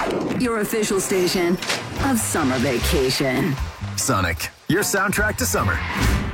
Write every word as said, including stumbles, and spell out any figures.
your official station of summer vacation. Sonic, your soundtrack to summer.